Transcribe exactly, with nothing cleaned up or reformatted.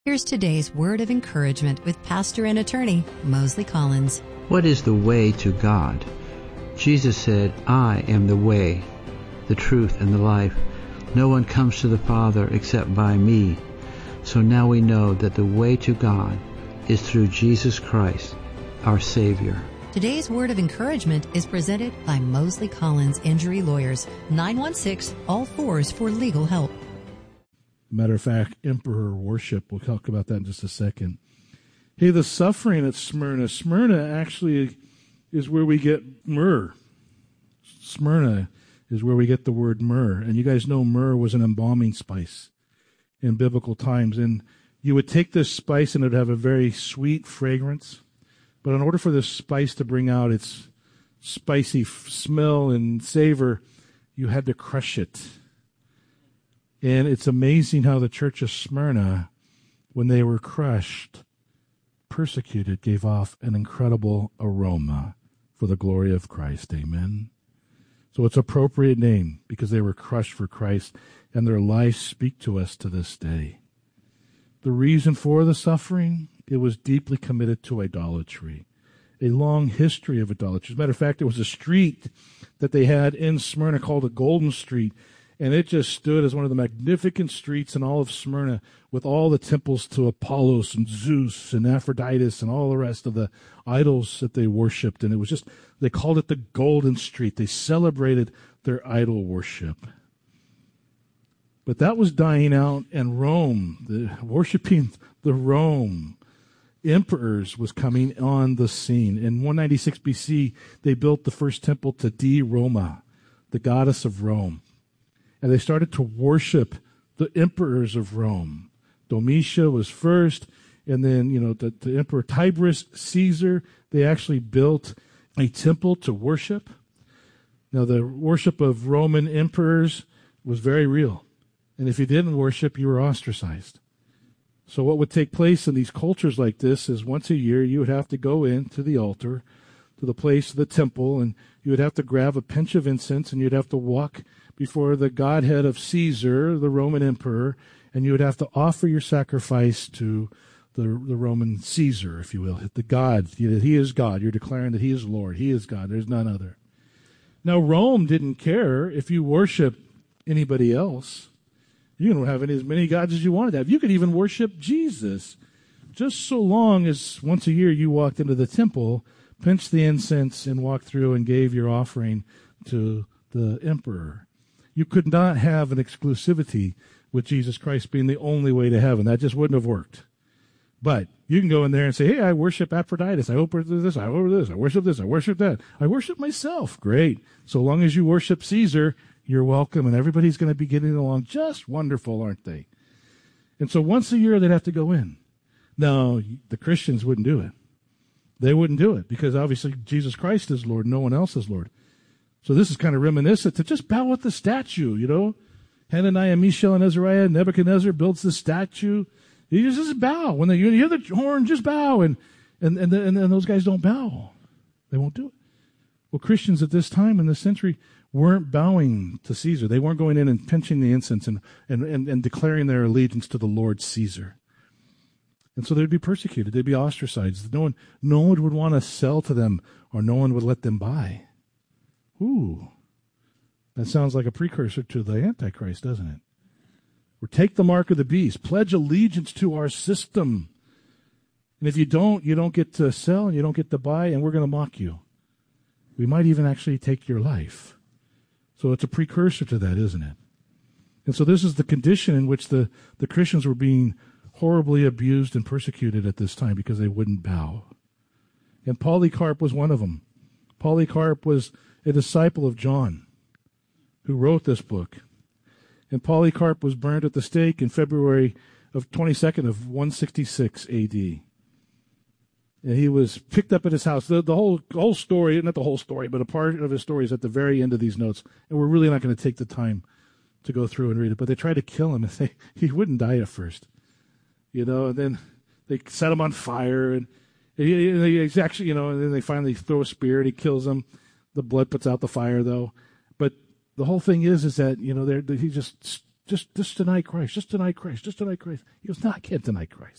Here's today's word of encouragement with pastor and attorney Mosley Collins. What is the way to God? Jesus said, I am the way, the truth, and the life. No one comes to the Father except by me. So now we know that the way to God is through Jesus Christ, our Savior. Today's word of encouragement is presented by Mosley Collins Injury Lawyers, nine one six, all fours for legal help. Matter of fact, emperor worship. We'll talk about that in just a second. Hey, the suffering at Smyrna. Smyrna actually is where we get myrrh. Smyrna is where we get the word myrrh. And you guys know myrrh was an embalming spice in biblical times. And you would take this spice and it would have a very sweet fragrance. But in order for this spice to bring out its spicy f- smell and savor, you had to crush it. And it's amazing how the church of Smyrna, when they were crushed, persecuted, gave off an incredible aroma for the glory of Christ. Amen. So it's an appropriate name because they were crushed for Christ, and their lives speak to us to this day. The reason for the suffering, it was deeply committed to idolatry, a long history of idolatry. As a matter of fact, there was a street that they had in Smyrna called a Golden Street, and it just stood as one of the magnificent streets in all of Smyrna with all the temples to Apollos and Zeus and Aphrodite and all the rest of the idols that they worshipped. And it was just, they called it the Golden Street. They celebrated their idol worship. But that was dying out, and Rome, the, worshiping the Rome emperors was coming on the scene. In one ninety-six B C, they built the first temple to Dea Roma, the goddess of Rome. And they started to worship the emperors of Rome. Domitian was first, and then, you know, the, the Emperor Tiberius, Caesar, they actually built a temple to worship. Now, the worship of Roman emperors was very real. And if you didn't worship, you were ostracized. So what would take place in these cultures like this is once a year you would have to go into the altar, to the place of the temple, and you would have to grab a pinch of incense, and you'd have to walk before the Godhead of Caesar, the Roman emperor, and you would have to offer your sacrifice to the, the Roman Caesar, if you will, the God. He is God. You're declaring that he is Lord. He is God. There's none other. Now, Rome didn't care if you worship anybody else. You can have any, as many gods as you wanted to have. You could even worship Jesus, just so long as once a year you walked into the temple, pinched the incense, and walked through and gave your offering to the emperor. You could not have an exclusivity with Jesus Christ being the only way to heaven. That just wouldn't have worked. But you can go in there and say, hey, I worship Aphrodite. I worship this. I worship this. I worship this. I worship that. I worship myself. Great. So long as you worship Caesar, you're welcome, and everybody's going to be getting along just wonderful, aren't they? And so once a year, they'd have to go in. Now, the Christians wouldn't do it. They wouldn't do it because obviously Jesus Christ is Lord. No one else is Lord. So this is kind of reminiscent to just bow at the statue, you know. Hananiah, Mishael, and Azariah, Nebuchadnezzar builds the statue. You just bow. When they, you hear the horn, just bow. And, and, and, and, and those guys don't bow. They won't do it. Well, Christians at this time in this century weren't bowing to Caesar. They weren't going in and pinching the incense and, and, and, and declaring their allegiance to the Lord Caesar. And so they'd be persecuted. They'd be ostracized. No one, no one would want to sell to them, or no one would let them buy. Ooh, that sounds like a precursor to the Antichrist, doesn't it? Or take the mark of the beast. Pledge allegiance to our system. And if you don't, you don't get to sell and you don't get to buy, and we're going to mock you. We might even actually take your life. So it's a precursor to that, isn't it? And so this is the condition in which the, the Christians were being horribly abused and persecuted at this time because they wouldn't bow. And Polycarp was one of them. Polycarp was a disciple of John who wrote this book. And Polycarp was burned at the stake in February of twenty-second of one sixty-six A D. And he was picked up at his house. The, the whole whole story, not the whole story, but a part of his story is at the very end of these notes. And we're really not going to take the time to go through and read it. But they tried to kill him, and they, he wouldn't die at first. You know, and then they set him on fire. And he, he's actually, you know, and then they finally throw a spear, and he kills him. The blood puts out the fire, though. But the whole thing is, is that, you know, they're, he just, just, just deny Christ, just deny Christ, just deny Christ. He goes, no, I can't deny Christ.